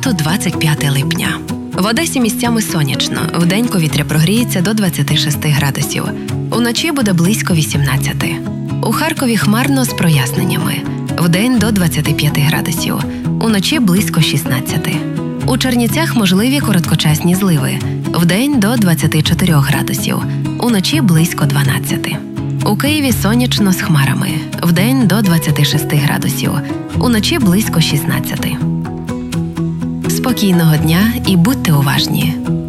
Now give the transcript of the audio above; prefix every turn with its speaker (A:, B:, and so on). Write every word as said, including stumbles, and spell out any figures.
A: суботу, двадцять п'яте липня. В Одесі місцями сонячно. Вдень повітря прогріється до двадцяти шести градусів. Уночі буде близько вісімнадцяти. У Харкові хмарно з проясненнями. Вдень до двадцяти п'яти градусів. Уночі близько шістнадцяти. У Чернівцях можливі короткочасні зливи. Вдень до двадцяти чотирьох градусів. Уночі близько дванадцяти. У Києві сонячно з хмарами. Вдень до двадцяти шести градусів. Уночі близько шістнадцяти. Спокійного дня і будьте уважні.